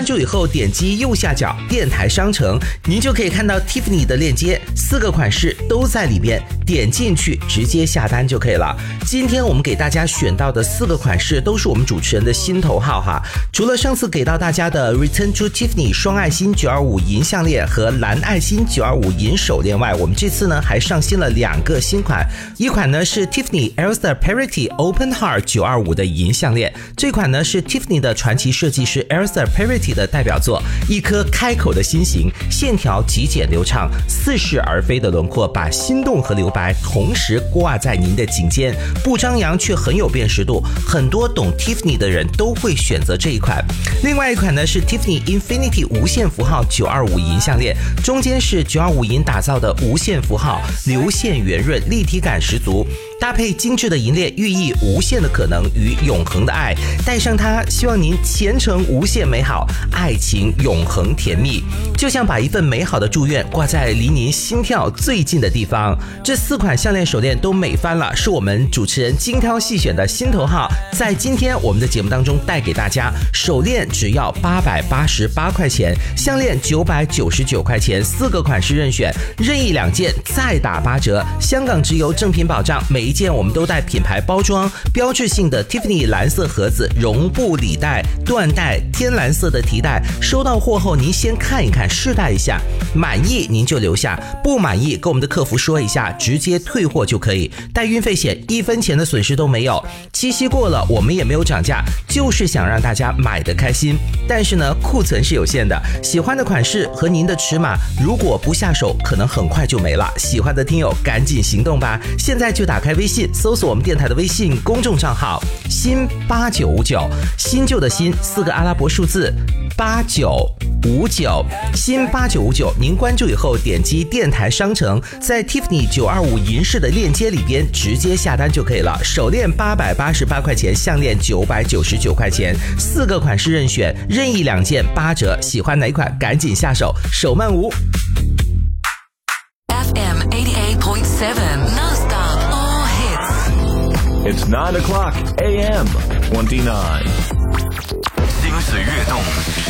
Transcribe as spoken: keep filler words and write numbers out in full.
注以后点击右下角电台商城，您就可以看到 Tiffany 的链接，四个款式都在里边，点进去直接下单就可以了。今天我们给大家选到的四个款式都是我们主持人的心头号哈，除了上次给到大家的 Return to Tiffany 双爱心九二五银项链和蓝爱心九二五银手链外，我们这次呢还上新了两个新款，一款呢是 Tiffany Elsa Parity Open Heart 九二五的银项链，这款呢是 Tiffany 的传奇设计师 Elsa Parity 的代表作，一颗开口的心形，线条极简流畅，似是而非的轮廓把心动和留白同时挂在您的颈间，不张扬却很有辨识度，很多懂 Tiffany 的人都会选择这一款。另外一款呢是 Tiffany Infinity 无限符号九二五银项链，中间是九二五银打造的无限符号，流线圆润，立体感十足，搭配精致的银链，寓意无限的可能与永恒的爱。戴上它，希望您前程无限美好，爱情永恒甜蜜，就像把一份美好的祝愿挂在离您心跳最近的地方。这四款项链手链都美翻了，是我们主持人精挑细选的心头号，在今天我们的节目当中带给大家。手链只要八百八十八块钱，项链九百九十九块钱，四个款式任选，任意两件再打八折，香港直邮正品保障，每一件我们都带品牌包装，标志性的 Tiffany 蓝色盒子，绒布里带、缎带、天蓝色的提带。收到货后您先看一看，试戴一下，满意您就留下，不满意跟我们的客服说一下，直接退货就可以，带运费险，一分钱的损失都没有。七夕过了，我们也没有涨价，就是想让大家买得开心。但是呢，库存是有限的，喜欢的款式和您的尺码，如果不下手，可能很快就没了。喜欢的听友赶紧行动吧！现在就打开微信，搜索我们电台的微信公众账号新八九五九，新旧的新四个阿拉伯数字八九五九，新八九五九。您关注以后点击电台商城，在 Tiffany 九二五银饰的链接里边直接下单就可以了。手链八百八十八块钱，项链九百九十九块钱，四个款式任选，任意两件八折。喜欢哪一款赶紧下手，手慢无。 F M eighty-eight point seven non-stop all hits. It's nine o'clock A M twenty-nine. 心水跃动。